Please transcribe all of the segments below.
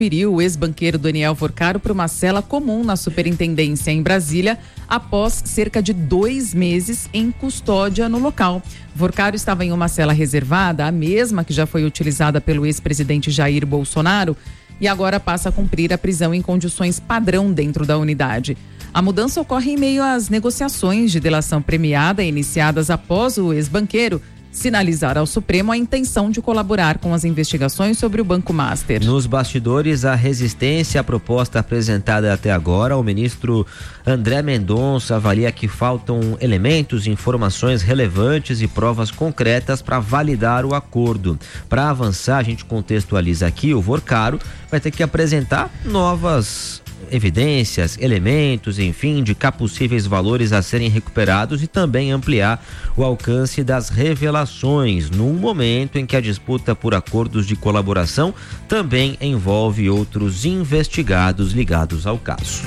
transferiu o ex-banqueiro Daniel Vorcaro para uma cela comum na superintendência em Brasília, após cerca de 2 meses em custódia no local. Vorcaro estava em uma cela reservada, a mesma que já foi utilizada pelo ex-presidente Jair Bolsonaro, e agora passa a cumprir a prisão em condições padrão dentro da unidade. A mudança ocorre em meio às negociações de delação premiada iniciadas após o ex-banqueiro sinalizar ao Supremo a intenção de colaborar com as investigações sobre o Banco Master. Nos bastidores, a resistência à proposta apresentada até agora, o ministro André Mendonça avalia que faltam elementos, informações relevantes e provas concretas para validar o acordo. Para avançar, a gente contextualiza aqui, o Vorcaro vai ter que apresentar novas evidências, elementos, enfim, indicar possíveis valores a serem recuperados e também ampliar o alcance das revelações, num momento em que a disputa por acordos de colaboração também envolve outros investigados ligados ao caso.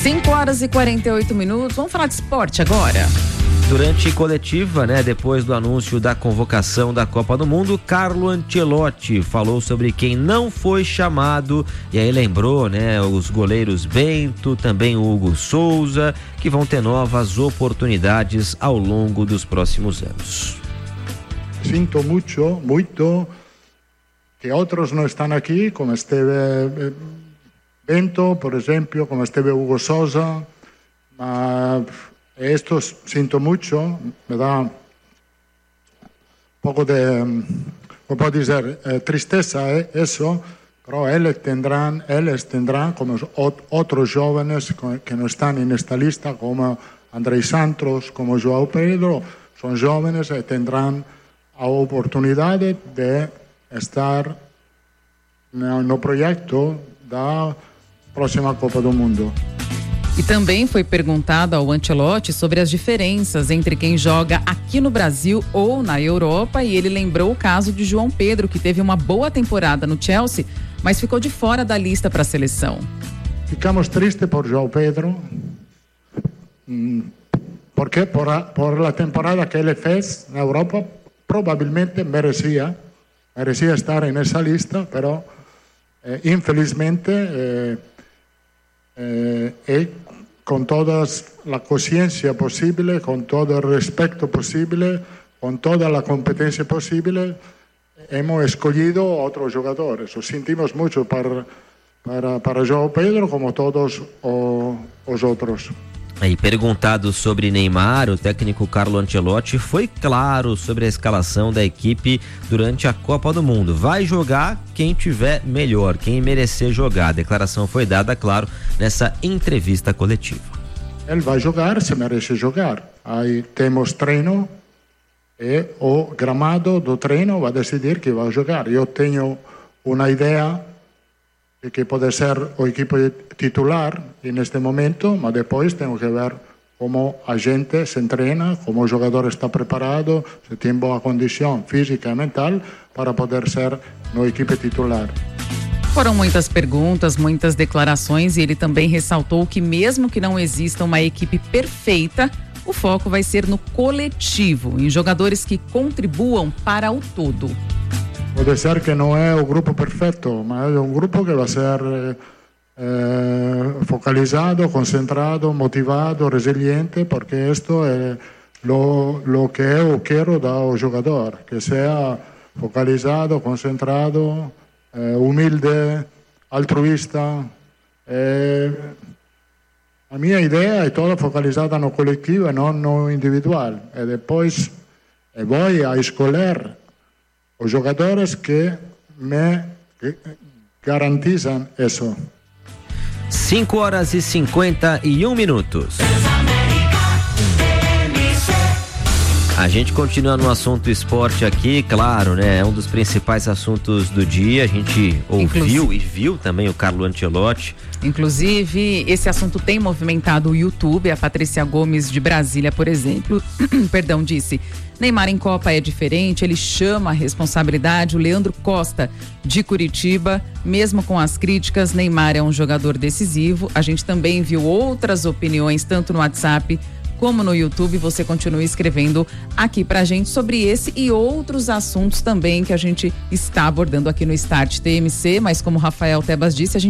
5h48. Vamos falar de esporte agora. Durante coletiva, depois do anúncio da convocação da Copa do Mundo, Carlo Ancelotti falou sobre quem não foi chamado e aí lembrou, os goleiros Bento, também o Hugo Souza, que vão ter novas oportunidades ao longo dos próximos anos. Sinto muito que outros não estão aqui, como esteve Bento, por exemplo, como esteve Hugo Souza, mas esto siento mucho, me da un poco de, ¿cómo puedo decir? Tristeza eso, pero ellos tendrán como otros jóvenes que no están en esta lista, como Andrés Santos, como João Pedro, son jóvenes y tendrán la oportunidad de estar no proyecto da próxima Copa do Mundo. E também foi perguntado ao Ancelotti sobre as diferenças entre quem joga aqui no Brasil ou na Europa, e ele lembrou o caso de João Pedro, que teve uma boa temporada no Chelsea, mas ficou de fora da lista para a seleção. Ficamos tristes por João Pedro, porque por a temporada que ele fez na Europa, provavelmente merecia estar nessa lista, pero infelizmente con toda la conciencia posible, con todo el respeto posible, con toda la competencia posible, hemos escogido otros jugadores. Lo sentimos mucho para João Pedro, como todos os outros. Aí, perguntado sobre Neymar, o técnico Carlo Ancelotti foi claro sobre a escalação da equipe durante a Copa do Mundo. Vai jogar quem tiver melhor, quem merecer jogar. A declaração foi dada, claro, nessa entrevista coletiva. Ele vai jogar se merece jogar. Aí temos treino e o gramado do treino vai decidir que vai jogar. Eu tenho uma ideia de que pode ser o equipo titular neste momento, mas depois tenho que ver como a gente se entrena, como o jogador está preparado, se tem boa condição física e mental para poder ser no equipe titular. Foram muitas perguntas, muitas declarações, e ele também ressaltou que mesmo que não exista uma equipe perfeita, o foco vai ser no coletivo, em jogadores que contribuam para o todo. Pode ser que não é o grupo perfeito, mas é um grupo que vai ser focalizado, concentrado, motivado, resiliente, porque isto é lo que eu quero do jogador, que seja focalizado, concentrado, humilde, altruísta. A minha ideia é toda focalizada no coletivo e não no individual. E depois vou a escolher os jogadores que me garantizam isso. 5h51. A gente continua no assunto esporte aqui, claro, é um dos principais assuntos do dia. A gente ouviu e viu também o Carlo Ancelotti. Inclusive, esse assunto tem movimentado o YouTube. A Patrícia Gomes de Brasília, por exemplo, disse: Neymar em Copa é diferente, ele chama a responsabilidade. O Leandro Costa, de Curitiba, mesmo com as críticas, Neymar é um jogador decisivo. A gente também viu outras opiniões, tanto no WhatsApp como no YouTube. Você continua escrevendo aqui pra gente sobre esse e outros assuntos também que a gente está abordando aqui no Start TMC, mas como o Rafael Tebas disse, a gente